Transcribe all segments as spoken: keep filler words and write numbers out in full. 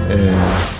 É,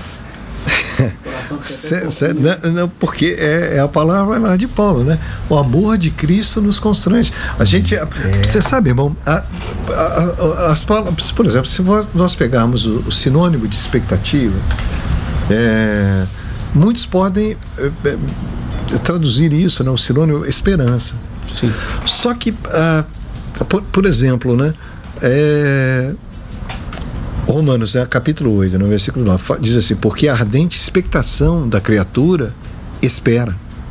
cê, cê, não, não, porque é, é a palavra lá de Paulo, né? O amor de Cristo nos constrange. A gente, você é. sabe, irmão, a, a, a, as palavras, por exemplo, se nós pegarmos o, o sinônimo de expectativa, é, muitos podem é, é, traduzir isso, né? O sinônimo esperança. Sim. Só que, ah, por, por exemplo, né? É, Romanos, né, capítulo oito, no versículo nove, diz assim: porque a ardente expectação da criatura espera.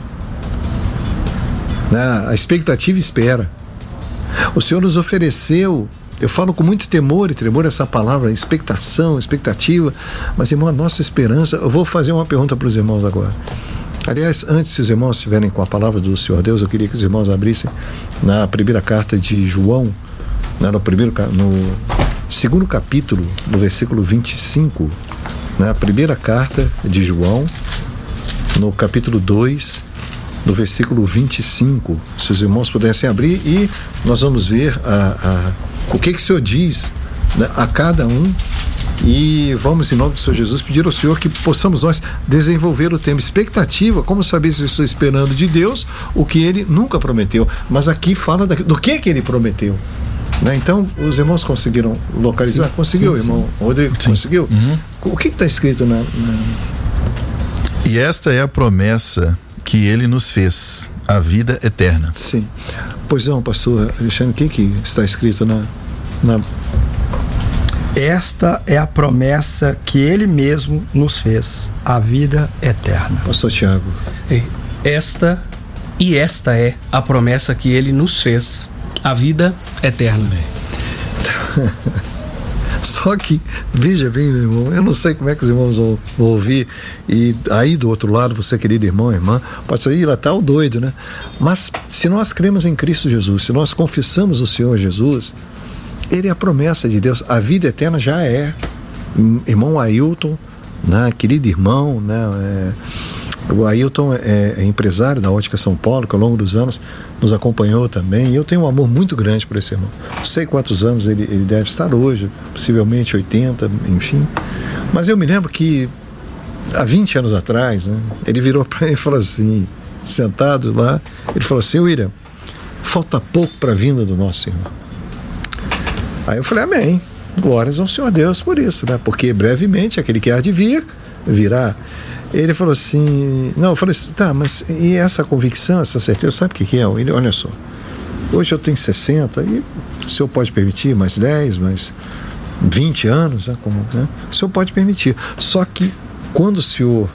Né? A expectativa espera. O Senhor nos ofereceu, eu falo com muito temor e tremor essa palavra, expectação, expectativa, mas, irmão, a nossa esperança. Eu vou fazer uma pergunta para os irmãos agora. Aliás, antes, se os irmãos estiverem com a palavra do Senhor Deus, eu queria que os irmãos abrissem na primeira carta de João, né, no primeiro no segundo capítulo, no versículo vinte e cinco, na primeira carta de João, no capítulo dois, no versículo vinte e cinco, se os irmãos pudessem abrir, e nós vamos ver a, a, o que, que o Senhor diz, né, a cada um, e vamos, em nome do Senhor Jesus, pedir ao Senhor que possamos nós desenvolver o tema expectativa. Como saber se eu estou esperando de Deus o que Ele nunca prometeu, mas aqui fala da, do que que Ele prometeu. Né? Então, os irmãos conseguiram localizar? Sim, conseguiu, sim, irmão sim. Rodrigo? Sim. Conseguiu? Uhum. O que está escrito na, na... E esta é a promessa que Ele nos fez, a vida eterna. Sim. Pois não, pastor Alexandre, o que, que está escrito na, na... Esta é a promessa que Ele mesmo nos fez, a vida eterna. Pastor Tiago. Esta e esta é a promessa que Ele nos fez, a vida eterna. Só que, veja bem, meu irmão, eu não sei como é que os irmãos vão, vão ouvir, e aí do outro lado, você, querido irmão, irmã, pode sair, lá está o doido, né? Mas se nós cremos em Cristo Jesus, se nós confessamos o Senhor Jesus, Ele é a promessa de Deus, a vida eterna já é. Irmão Ailton, né, querido irmão, né, é, o Ailton é, é empresário da Ótica São Paulo, que ao longo dos anos nos acompanhou também, e eu tenho um amor muito grande por esse irmão. Não sei quantos anos ele, ele deve estar hoje, possivelmente oitenta, enfim, mas eu me lembro que há vinte anos atrás, né, ele virou para mim e falou assim, sentado lá, ele falou assim: William, falta pouco para a vinda do nosso Senhor. Aí eu falei: amém, glórias ao Senhor Deus por isso, né? Porque brevemente aquele que há de vir, virá. Ele falou assim, não, eu falei assim, tá, mas e essa convicção, essa certeza, sabe o que, que é? Ele, olha só, hoje eu tenho sessenta e o senhor pode permitir mais dez, mais vinte anos, né? Como, né? O senhor pode permitir. Só que quando o senhor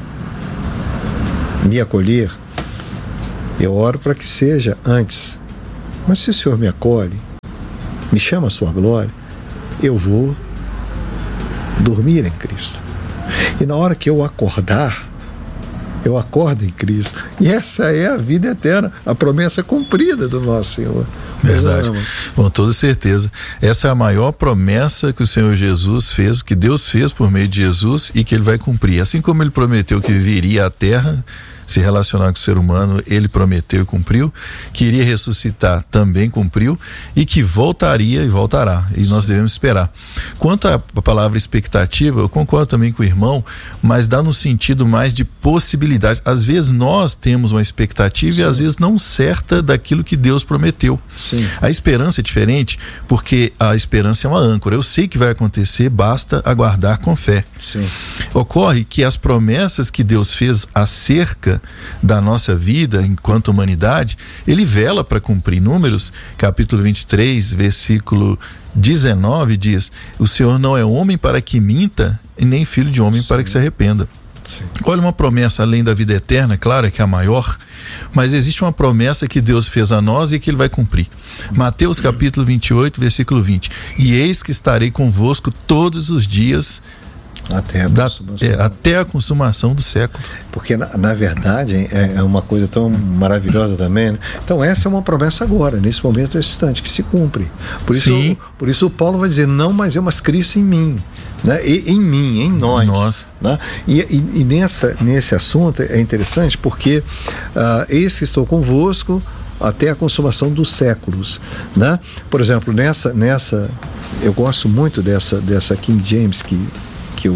me acolher, eu oro para que seja antes. Mas se o senhor me acolhe, me chama a sua glória, eu vou dormir em Cristo. E na hora que eu acordar, eu acordo em Cristo. E essa é a vida eterna, a promessa cumprida do nosso Senhor. Verdade. Com toda certeza. Essa é a maior promessa que o Senhor Jesus fez, que Deus fez por meio de Jesus e que Ele vai cumprir. Assim como Ele prometeu que viria à terra, se relacionar com o ser humano, Ele prometeu e cumpriu, que iria ressuscitar, também cumpriu, e que voltaria e voltará, e nós devemos esperar. Quanto à palavra expectativa, eu concordo também com o irmão, mas dá no sentido mais de possibilidade. Às vezes nós temos uma expectativa Sim. e às vezes não certa daquilo que Deus prometeu. Sim. A esperança é diferente, porque a esperança é uma âncora. Eu sei que vai acontecer, basta aguardar com fé. Sim. Ocorre que as promessas que Deus fez acerca da nossa vida enquanto humanidade, Ele vela para cumprir. Números, capítulo vinte e três, versículo dezenove, diz: o Senhor não é homem para que minta, e nem filho de homem Sim. para que se arrependa. Sim. Olha, uma promessa além da vida eterna, claro que é a maior, mas existe uma promessa que Deus fez a nós e que Ele vai cumprir. Mateus capítulo vinte e oito, versículo vinte: e eis que estarei convosco todos os dias Até a, da, é, até a consumação do século. Porque na, na verdade é, é uma coisa tão maravilhosa também, né? Então essa é uma promessa agora, nesse momento, nesse instante, que se cumpre. Por isso, Sim. por isso o Paulo vai dizer: não mais eu, mas Cristo em mim, né? E, em mim, em nós, nós. Né? E, e, e nessa, nesse assunto é interessante porque uh, eis que estou convosco até a consumação dos séculos, né? Por exemplo, nessa, nessa eu gosto muito dessa, dessa King James que que eu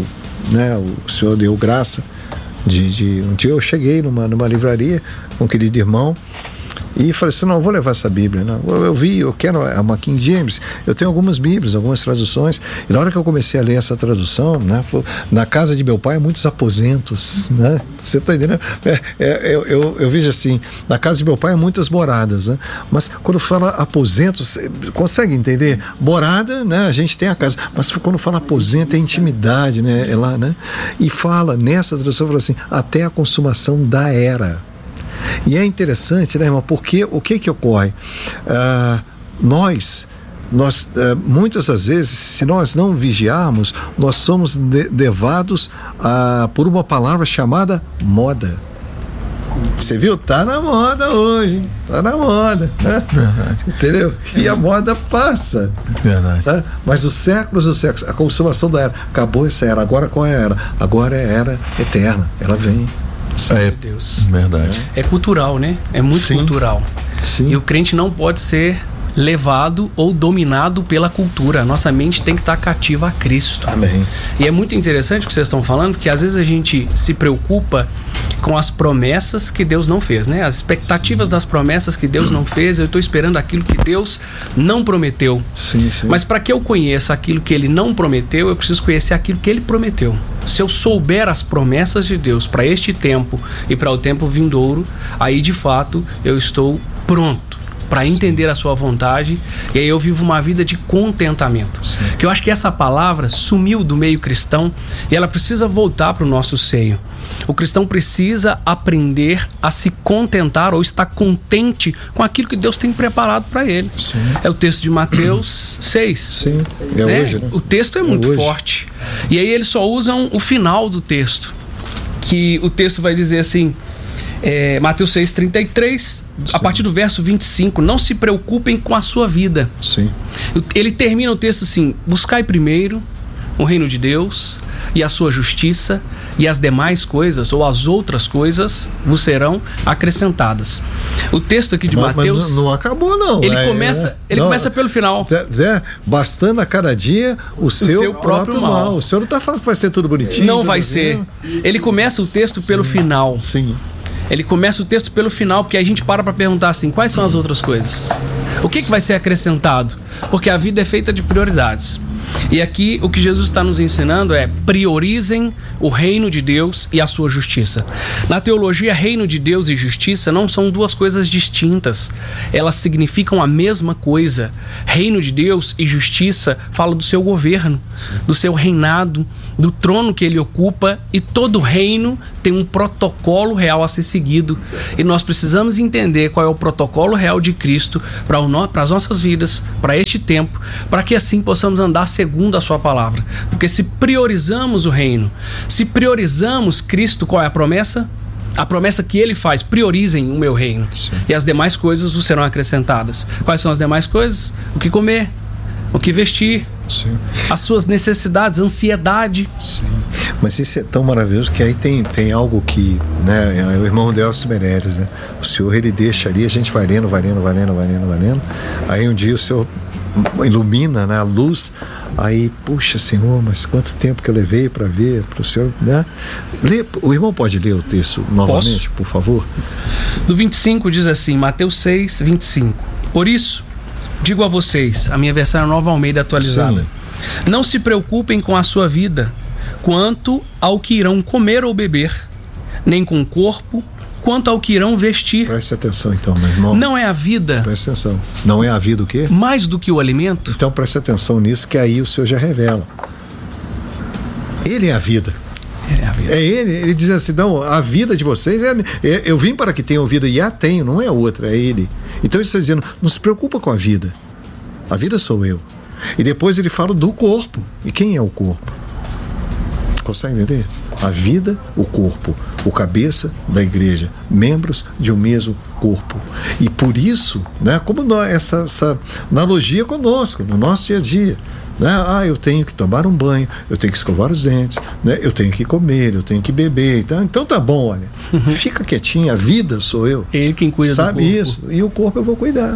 né? O Senhor deu graça de, de um dia eu cheguei numa, numa livraria com um querido irmão e falei assim, não, eu vou levar essa Bíblia, não. Eu, eu vi, eu quero uma King James, eu tenho algumas Bíblias, algumas traduções, e na hora que eu comecei a ler essa tradução, né, foi, na casa de meu pai, muitos aposentos, né, você está entendendo? É, é, eu, eu, eu vejo assim, na casa de meu pai, muitas moradas, né, mas quando fala aposentos, consegue entender? Morada, né, a gente tem a casa, mas quando fala aposento, é intimidade, né, é lá, né, e fala, nessa tradução, fala assim, até a consumação da era. E é interessante, né, irmão, porque o que que ocorre? Ah, nós, nós ah, muitas das vezes, se nós não vigiarmos, nós somos de, levados ah, por uma palavra chamada moda. Você viu? Tá na moda hoje, tá na moda, né? Verdade. Entendeu? E a moda passa. Verdade. Tá? Mas os séculos dos séculos, a consumação da era, acabou essa era, agora qual é a era? Agora é a era eterna, ela vem. Sim, é, Deus. Verdade. É cultural, né? É muito Sim. cultural. Sim. E o crente não pode ser levado ou dominado pela cultura. A nossa mente tem que estar cativa a Cristo. Amém. E é muito interessante o que vocês estão falando, porque às vezes a gente se preocupa com as promessas que Deus não fez, né? As expectativas das promessas que Deus não fez, eu estou esperando aquilo que Deus não prometeu. Sim, sim. Mas para que eu conheça aquilo que Ele não prometeu, eu preciso conhecer aquilo que Ele prometeu. Se eu souber as promessas de Deus para este tempo e para o tempo vindouro, aí de fato eu estou pronto para entender a sua vontade, e aí eu vivo uma vida de contentamento. Sim. Que eu acho que essa palavra sumiu do meio cristão e ela precisa voltar para o nosso seio. O cristão precisa aprender a se contentar ou estar contente com aquilo que Deus tem preparado para ele. Sim. É o texto de Mateus seis. Sim, é né? hoje, né? O texto é muito é hoje. forte. E aí eles só usam o final do texto, que o texto vai dizer assim, é, Mateus seis, trinta e três, Sim. a partir do verso vinte e cinco, não se preocupem com a sua vida. Sim. Ele termina o texto assim, buscai primeiro o reino de Deus e a sua justiça, e as demais coisas, ou as outras coisas, vos serão acrescentadas. O texto aqui de mas, Mateus... Mas não, não acabou, não. Ele, é, começa, é, ele não, começa pelo final. Zé, bastando a cada dia o seu, seu próprio, próprio mal. mal. O senhor não está falando que vai ser tudo bonitinho? Não vai ser. Ele começa o texto Sim. pelo final. Sim. Ele começa o texto pelo final, porque aí a gente para para perguntar assim, quais são as outras coisas? O que, que vai ser acrescentado? Porque a vida é feita de prioridades. E aqui o que Jesus está nos ensinando é: priorizem o reino de Deus e a sua justiça. Na teologia, reino de Deus e justiça não são duas coisas distintas. Elas significam a mesma coisa. Reino de Deus e justiça fala do seu governo, do seu reinado, do trono que ele ocupa, e todo reino tem um protocolo real a ser seguido. E nós precisamos entender qual é o protocolo real de Cristo para as nossas vidas, para este tempo, para que assim possamos andar segundo a sua palavra. Porque se priorizamos o reino, se priorizamos Cristo, qual é a promessa? A promessa que ele faz: priorizem o meu reino. Sim. E as demais coisas vos serão acrescentadas. Quais são as demais coisas? O que comer, o que vestir, Sim. as suas necessidades, ansiedade. Sim. Mas isso é tão maravilhoso que aí tem, tem algo que, né, o irmão Delcio Meirelles, né, o Senhor, ele deixa ali, a gente vai lendo, vai lendo, vai lendo, vai lendo, vai lendo, aí um dia o Senhor ilumina, né, a luz, aí, puxa, Senhor, mas quanto tempo que eu levei para ver, para o Senhor, né? Lê, o irmão pode ler o texto novamente, Posso? Por favor? Do vinte e cinco diz assim, Mateus seis, vinte e cinco. Por isso, digo a vocês, a minha versão é Nova Almeida atualizada, Sim. não se preocupem com a sua vida, quanto ao que irão comer ou beber, nem com o corpo, quanto ao que irão vestir. Preste atenção então, meu irmão. Não é a vida. Preste atenção. Não é a vida o quê? Mais do que o alimento. Então preste atenção nisso, que aí o Senhor já revela. Ele é a vida. Ele é a vida. É ele, ele diz assim, não, a vida de vocês é, é eu vim para que tenham vida e a tenho, não é outra, é ele. Então ele está dizendo, não se preocupa com a vida. A vida sou eu. E depois ele fala do corpo. E quem é o corpo? Consegue entender? A vida, o corpo, o cabeça da igreja, membros de um mesmo corpo. E por isso, né, como nós, essa, essa analogia conosco, no nosso dia a dia, né? Ah, eu tenho que tomar um banho, eu tenho que escovar os dentes, né? Eu tenho que comer, eu tenho que beber. Então, então tá bom, olha, fica quietinho, a vida sou eu. Ele quem cuida Sabe do corpo. isso? E o corpo eu vou cuidar.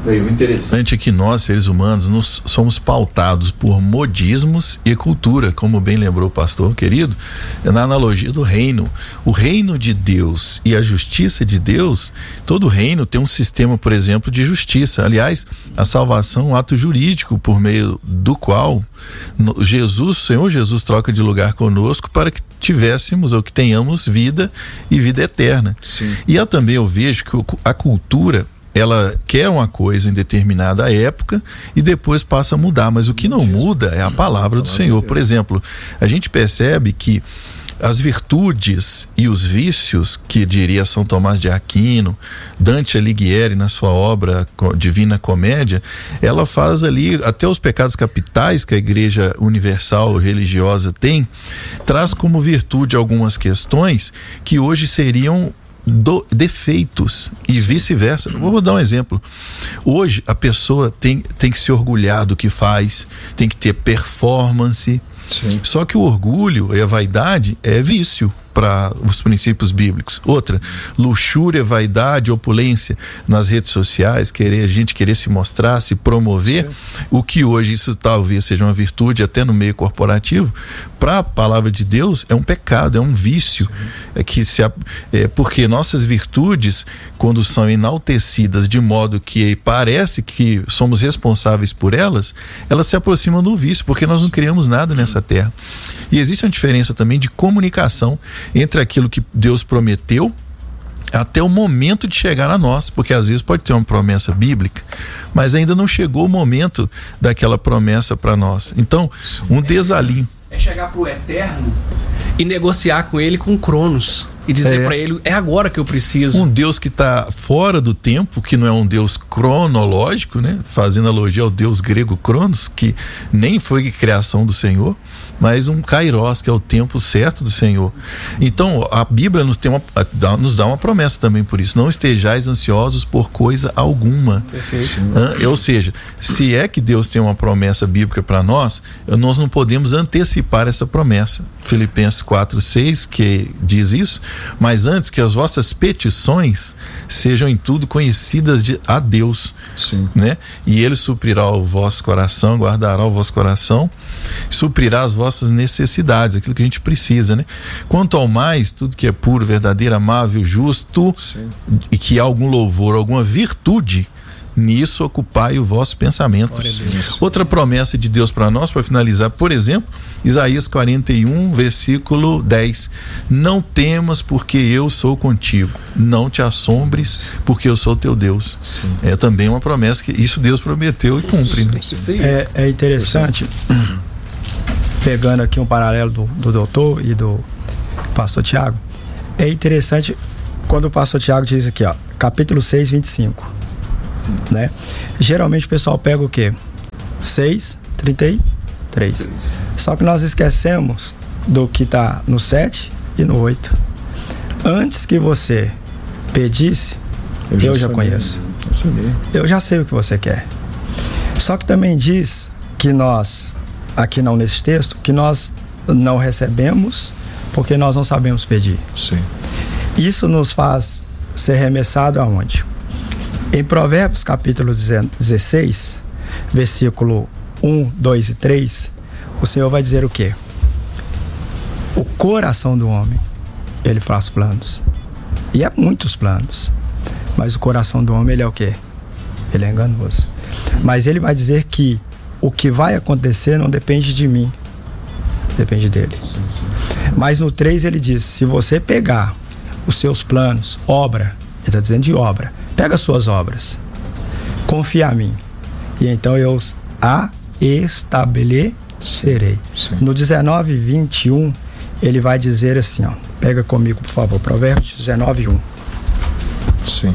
O interessante é que nós, seres humanos, nos, somos pautados por modismos e cultura, como bem lembrou o pastor querido, na analogia do reino. O reino de Deus e a justiça de Deus, todo reino tem um sistema, por exemplo, de justiça. Aliás, a salvação é um ato jurídico por meio do qual Jesus, o Senhor Jesus, troca de lugar conosco para que tivéssemos ou que tenhamos vida e vida eterna. Sim. E eu também eu vejo que a cultura, ela quer uma coisa em determinada época e depois passa a mudar, mas o que não muda é a palavra do Senhor. Por exemplo, a gente percebe que as virtudes e os vícios, que diria São Tomás de Aquino, Dante Alighieri na sua obra Divina Comédia, ela faz ali até os pecados capitais que a Igreja Universal Religiosa tem, traz como virtude algumas questões que hoje seriam Do, defeitos e vice-versa. Vou dar um exemplo. Hoje a pessoa tem, tem que se orgulhar do que faz, tem que ter performance. Sim. Só que o orgulho e a vaidade é vício para os princípios bíblicos. Outra, luxúria, vaidade, opulência nas redes sociais, querer a gente querer se mostrar, se promover. Sim. O que hoje isso talvez seja uma virtude até no meio corporativo, para a palavra de Deus é um pecado, é um vício. Sim. É que se é porque nossas virtudes, quando são enaltecidas de modo que parece que somos responsáveis por elas, elas se aproximam do vício, porque nós não criamos nada nessa terra. E existe uma diferença também de comunicação entre aquilo que Deus prometeu até o momento de chegar a nós, porque às vezes pode ter uma promessa bíblica, mas ainda não chegou o momento daquela promessa para nós. Então, um desalinho. É chegar pro eterno e negociar com ele com Cronos e dizer é. para ele, é agora que eu preciso. Um Deus que está fora do tempo, que não é um Deus cronológico, né? Fazendo analogia ao Deus grego Cronos, que nem foi criação do Senhor, mas um kairos, que é o tempo certo do Senhor. Então a Bíblia nos, tem uma, nos dá uma promessa também por isso: não estejais ansiosos por coisa alguma. Perfeito. Ah, ou seja, se é que Deus tem uma promessa bíblica para nós, nós não podemos antecipar essa promessa. Filipenses quatro, seis, que diz isso: mas antes que as vossas petições sejam em tudo conhecidas de, a Deus. Sim. Né? E Ele suprirá o vosso coração, guardará o vosso coração, suprirá as vossas necessidades, aquilo que a gente precisa, né? Quanto ao mais, tudo que é puro, verdadeiro, amável, justo, sim, e que há algum louvor, alguma virtude, nisso ocupai o vosso pensamento. Outra promessa de Deus para nós, para finalizar, por exemplo, Isaías quarenta e um, versículo dez: não temas, porque eu sou contigo, não te assombres, porque eu sou teu Deus. Sim. É também uma promessa que isso Deus prometeu e cumpre, né? Sim. É, é interessante, pegando aqui um paralelo do, do doutor e do pastor Tiago, é interessante quando o pastor Tiago diz aqui, ó, capítulo seis, vinte e cinco, né? Geralmente o pessoal pega o quê? seis, trinta e três. Só que nós esquecemos do que está no sete e no oito. Antes que você pedisse, eu já, eu já conheço. Eu, sabia. eu já sei o que você quer. Só que também diz que nós, aqui não nesse texto, que nós não recebemos porque nós não sabemos pedir. Sim. Isso nos faz ser remessado aonde? Em Provérbios capítulo dezesseis, versículo um, dois e três, o Senhor vai dizer o quê? O coração do homem, ele faz planos. E é muitos planos. Mas o coração do homem, ele é o quê? Ele é enganoso. Mas ele vai dizer que o que vai acontecer não depende de mim, depende dele. Sim, sim. Mas no três ele diz: se você pegar os seus planos, obra, ele está dizendo de obra, pega as suas obras, confia a mim, e então eu a estabelecerei. Sim. No dezenove, vinte e um, ele vai dizer assim, ó, pega comigo, por favor, Provérbios dezenove, um. Sim.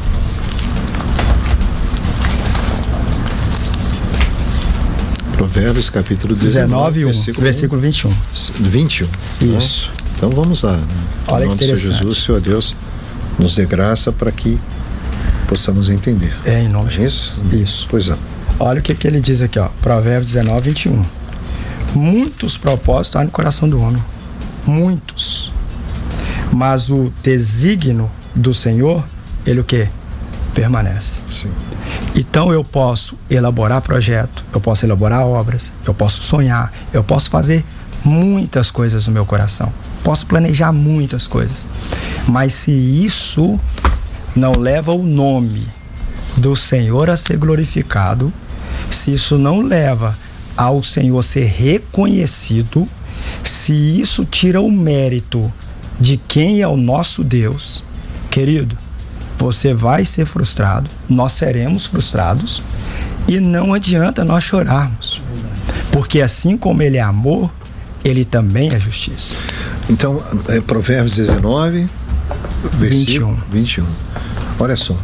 Provérbios capítulo dezenove, versículo, versículo vinte e um. vinte e um. Isso. Né? Então vamos lá. Né? Olha em nome que do Senhor Jesus, Senhor Deus, nos dê graça para que possamos entender. É, em nome de Jesus. Isso. Pois é. Olha o que, que ele diz aqui, ó. Provérbios dezenove, vinte e um. Muitos propósitos há no coração do homem. Muitos. Mas o desígnio do Senhor, ele o quê? Permanece. Sim. Então eu posso elaborar projeto, eu posso elaborar obras, eu posso sonhar, eu posso fazer muitas coisas no meu coração, posso planejar muitas coisas, mas se isso não leva o nome do Senhor a ser glorificado, se isso não leva ao Senhor ser reconhecido, se isso tira o mérito de quem é o nosso Deus, querido, você vai ser frustrado, nós seremos frustrados, e não adianta nós chorarmos, porque assim como Ele é amor, Ele também é justiça. Então, é Provérbios dezenove, versículo vinte e um. Olha só,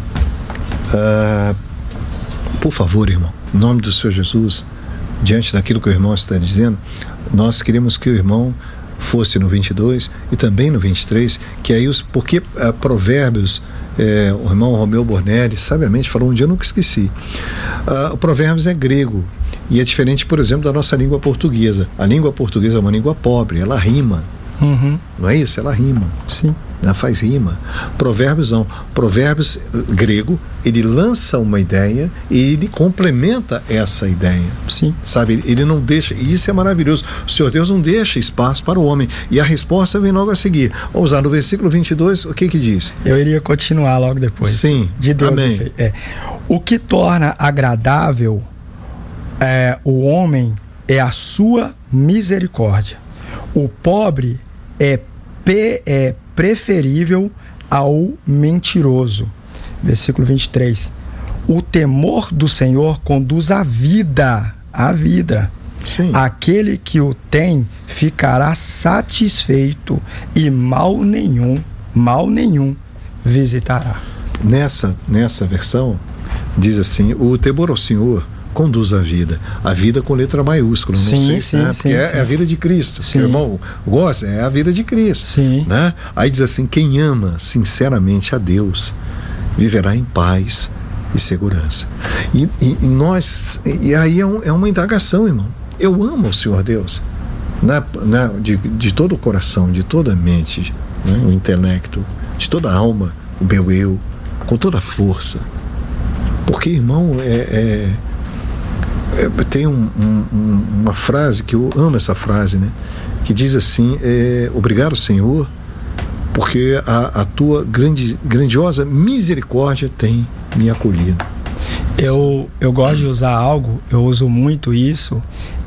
uh, por favor, irmão, em nome do Senhor Jesus, diante daquilo que o irmão está dizendo, nós queremos que o irmão fosse no vinte e dois e também no vinte e três, que aí os, porque uh, Provérbios, é, o irmão Romeu Bornelli sabiamente falou um dia, eu nunca esqueci, uh, o Provérbios é grego e é diferente, por exemplo, da nossa língua portuguesa. A língua portuguesa é uma língua pobre, ela rima, uhum. Não é isso? Ela rima. Sim. Ela faz rima. Provérbios não. Provérbios grego, ele lança uma ideia e ele complementa essa ideia. Sim. Sabe, ele não deixa, e isso é maravilhoso. O Senhor Deus não deixa espaço para o homem. E a resposta vem logo a seguir. Vamos usar no versículo vinte e dois, o que que diz? Eu iria continuar logo depois. Sim. De Deus. Amém. É. O que torna agradável é, o homem é a sua misericórdia. O pobre é, pe, é preferível ao mentiroso. Versículo vinte e três. O temor do Senhor conduz à vida, à vida. Sim. Aquele que o tem ficará satisfeito e mal nenhum, mal nenhum visitará. Nessa, nessa versão, diz assim, o temor ao Senhor conduz à vida. A vida com letra maiúscula. Não sim, sei, sim, né? sim, é, sim. é a vida de Cristo. Sim. O irmão gosta, é a vida de Cristo. Sim. Né? Aí diz assim, quem ama sinceramente a Deus viverá em paz e segurança. E, e, e nós, e aí é, um, é uma indagação, irmão. Eu amo o Senhor Deus, né? Né? De, de todo o coração, de toda a mente, né? O intelecto, de toda a alma, o meu eu, com toda a força. Porque, irmão, é, é, é, tem um, um, uma frase que eu amo, essa frase, né? Que diz assim, é, obrigado, Senhor, porque a, a tua grande, grandiosa misericórdia tem me acolhido. Eu, eu gosto de usar algo, eu uso muito isso,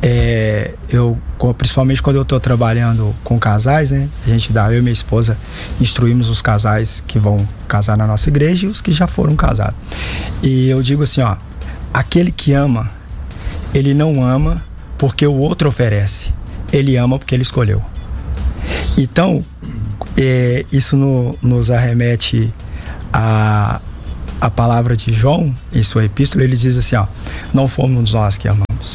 é, eu, principalmente quando eu estou trabalhando com casais, né? A gente dá, eu e minha esposa instruímos os casais que vão casar na nossa igreja e os que já foram casados. E eu digo assim, ó, aquele que ama, ele não ama porque o outro oferece, ele ama porque ele escolheu. Então, é, isso no, nos arremete a a palavra de João, em sua epístola, ele diz assim, ó, não fomos nós que amamos.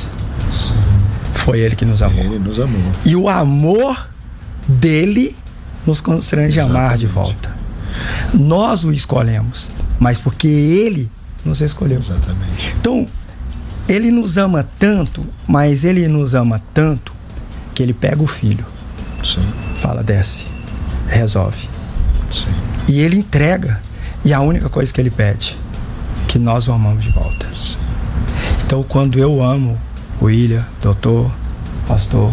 Foi Ele que nos amou. Ele nos amou. E o amor dele nos constrange a amar de volta. Nós o escolhemos, mas porque Ele nos escolheu. Exatamente. Então, Ele nos ama tanto, mas Ele nos ama tanto, que Ele pega o filho. Sim. Fala, desce, resolve. Sim. E Ele entrega. E a única coisa que Ele pede, que nós o amamos de volta. Sim. Então, quando eu amo o William, doutor, pastor,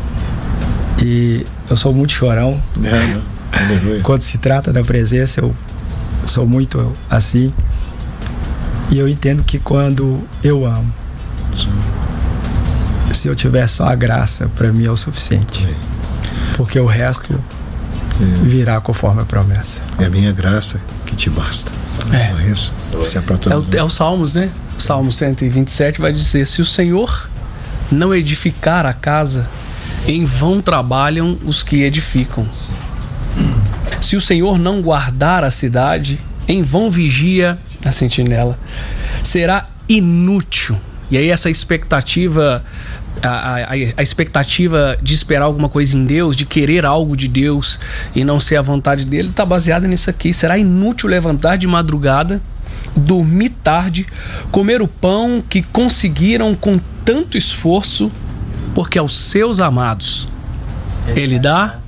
e eu sou muito chorão, É, não. quando se trata da presença, eu sou muito assim. E eu entendo que quando eu amo, Sim. se eu tiver só a graça, para mim é o suficiente. É. Porque o resto É. virá conforme a promessa. É a minha graça que te basta. É. Não é isso? Se é pra todo É o, mundo. é o Salmos, né? Salmo cento e vinte e sete vai dizer, se o Senhor não edificar a casa, em vão trabalham os que edificam. Se o Senhor não guardar a cidade, em vão vigia a sentinela. Será inútil. E aí essa expectativa, a, a, a expectativa de esperar alguma coisa em Deus, de querer algo de Deus e não ser a vontade dele, está baseada nisso aqui. Será inútil levantar de madrugada, dormir tarde, comer o pão que conseguiram com tanto esforço, porque aos seus amados Ele dá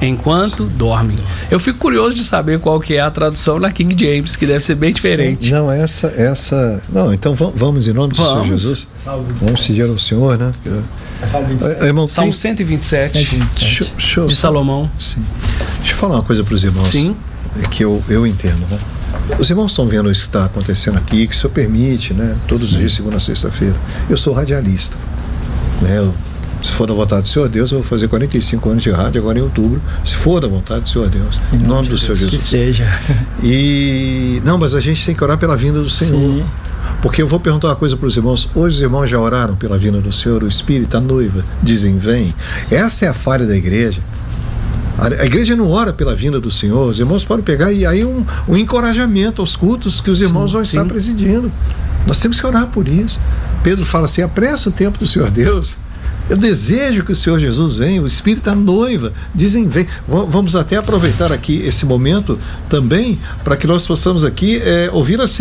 enquanto dormem. Eu fico curioso de saber qual que é a tradução na King James, que deve ser bem diferente. Não, essa, essa... Não, então vamos em nome do vamos. Senhor Jesus. Salve vamos seguir ao Senhor, né? É Salmo vinte e sete. Irmão, Salmo tem... cento e vinte e sete, cento e vinte e sete. Deixa, deixa eu de só... Salomão. Sim. Deixa eu falar uma coisa para os irmãos. Sim. Que eu, eu entendo, né? Os irmãos estão vendo isso que está acontecendo aqui, que o Senhor permite, né? Todos Sim. os dias, segunda a sexta-feira. Eu sou radialista, né? Eu, se for da vontade do Senhor Deus, eu vou fazer quarenta e cinco anos de rádio agora em outubro. Se for da vontade do Senhor Deus, em nome, nome do Senhor Jesus. Que seja. E não, mas a gente tem que orar pela vinda do Senhor. Sim. Porque eu vou perguntar uma coisa para os irmãos. Hoje os irmãos já oraram pela vinda do Senhor, o Espírito, a noiva, dizem vem. Essa é a falha da igreja. A igreja não ora pela vinda do Senhor. Os irmãos podem pegar e aí um, um encorajamento aos cultos que os irmãos sim, vão estar sim. presidindo. Nós temos que orar por isso. Pedro fala assim: apressa o tempo do Senhor Deus. Eu desejo que o Senhor Jesus venha, o Espírito, a noiva, dizem vem. Vamos até aproveitar aqui esse momento também para que nós possamos aqui é, ouvir assim.